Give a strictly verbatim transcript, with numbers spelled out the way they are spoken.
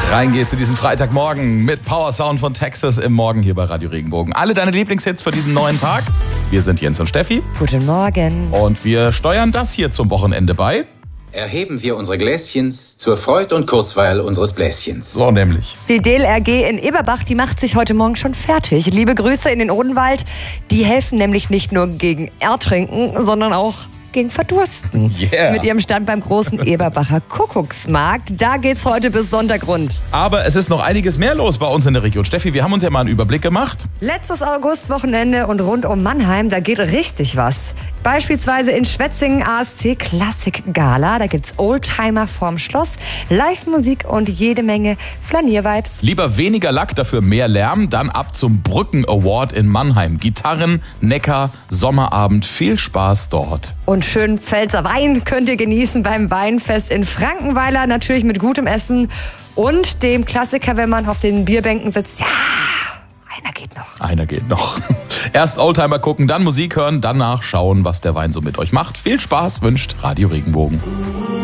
Rein geht's in diesen Freitagmorgen mit Power Sound von Texas im Morgen hier bei Radio Regenbogen. Alle deine Lieblingshits für diesen neuen Tag. Wir sind Jens und Steffi. Guten Morgen. Und wir steuern das hier zum Wochenende bei. Erheben wir unsere Gläschens zur Freud und Kurzweil unseres Bläschens. So nämlich. Die D L R G in Eberbach, die macht sich heute Morgen schon fertig. Liebe Grüße in den Odenwald. Die helfen nämlich nicht nur gegen Ertrinken, sondern auch gegen Verdursten. Yeah. Mit ihrem Stand beim großen Eberbacher Kuckucksmarkt. Da geht's heute bis Sonntag rund. Aber es ist noch einiges mehr los bei uns in der Region. Steffi, wir haben uns ja mal einen Überblick gemacht. Letztes Augustwochenende und rund um Mannheim, da geht richtig was. Beispielsweise in Schwetzingen A S C Klassik Gala. Da gibt's Oldtimer vorm Schloss, Live-Musik und jede Menge Flaniervibes. Lieber weniger Lack, dafür mehr Lärm. Dann ab zum Brücken Award in Mannheim. Gitarren, Neckar, Sommerabend. Viel Spaß dort. Und schön Pfälzer Wein könnt ihr genießen beim Weinfest in Frankenweiler. Natürlich mit gutem Essen und dem Klassiker, wenn man auf den Bierbänken sitzt. Ja, einer geht noch. Einer geht noch. Erst Oldtimer gucken, dann Musik hören, danach schauen, was der Wein so mit euch macht. Viel Spaß wünscht Radio Regenbogen.